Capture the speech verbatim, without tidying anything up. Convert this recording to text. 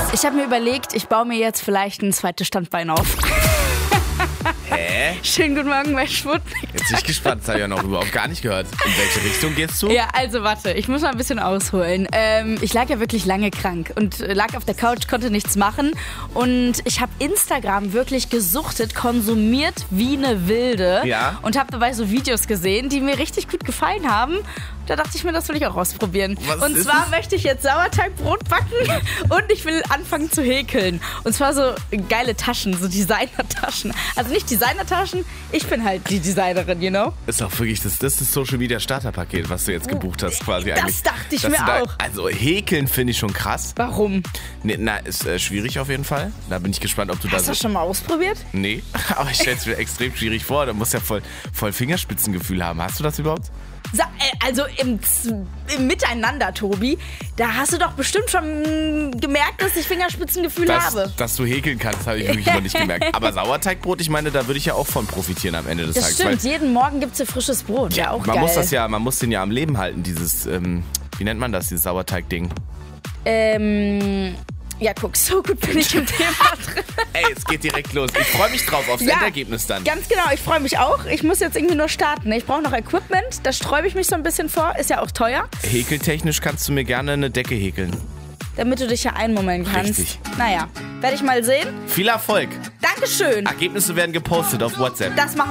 Ich habe mir überlegt, ich baue mir jetzt vielleicht ein zweites Standbein auf. Hä? Schönen guten Morgen, mein Sputnik. Jetzt bin ich gespannt, das habe ich ja noch überhaupt gar nicht gehört. In welche Richtung gehst du? Ja, also warte, ich muss mal ein bisschen ausholen. Ähm, ich lag ja wirklich lange krank und lag auf der Couch, konnte nichts machen. Und ich habe Instagram wirklich gesuchtet, konsumiert wie eine Wilde. Ja. Und habe dabei so Videos gesehen, die mir richtig gut gefallen haben. Da dachte ich mir, das will ich auch ausprobieren. Was und ist zwar es? möchte ich jetzt Sauerteigbrot backen und ich will anfangen zu häkeln. Und zwar so geile Taschen, so Designer-Taschen. Also nicht Designer-Taschen, ich bin halt die Designerin, you know? Ist auch wirklich das, das ist das Social Media Starterpaket, was du jetzt gebucht hast, quasi Das eigentlich. dachte ich Dass mir du da, auch. Also häkeln finde ich schon krass. Warum? Nee, na, ist äh, schwierig auf jeden Fall. Da bin ich gespannt, ob du Hast du da das schon mal ausprobiert? Nee, aber ich stelle es mir extrem schwierig vor. Da musst du ja voll, voll Fingerspitzengefühl haben. Hast du das überhaupt? Sa- äh, Also im, Z- im Miteinander, Tobi, da hast du doch bestimmt schon gemerkt, dass ich Fingerspitzengefühl habe. Dass, dass du häkeln kannst, habe ich wirklich noch nicht gemerkt. Aber Sauerteigbrot, ich meine, da würde ich ja auch von profitieren am Ende des Das Tages. stimmt, jeden Morgen gibt es ja frisches Brot. Ja, auch man geil. muss das ja, man muss den ja am Leben halten, dieses, ähm, wie nennt man das, dieses Sauerteig-Ding? Ähm, ja, guck, so gut bin ich im Thema drin. Ey, es geht direkt los. Ich freue mich drauf aufs Ja, Endergebnis dann. Ganz genau, ich freue mich auch. Ich muss jetzt irgendwie nur starten. Ich brauche noch Equipment, da sträube ich mich so ein bisschen vor. Ist ja auch teuer, Häkeltechnisch kannst du mir gerne eine Decke häkeln. damit du dich ja einmummeln kannst. Richtig. Naja, werde ich mal sehen. Viel Erfolg. Dankeschön. Ergebnisse werden gepostet auf WhatsApp. Das machen